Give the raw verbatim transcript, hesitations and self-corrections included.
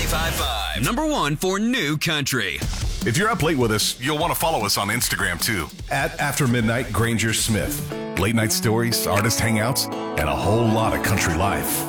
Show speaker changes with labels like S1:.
S1: ninety-five point five, number one for new country.
S2: If you're up late with us, you'll want to follow us on Instagram too. At After Midnight Granger Smith. Late night stories, artist hangouts, and a whole lot of country life.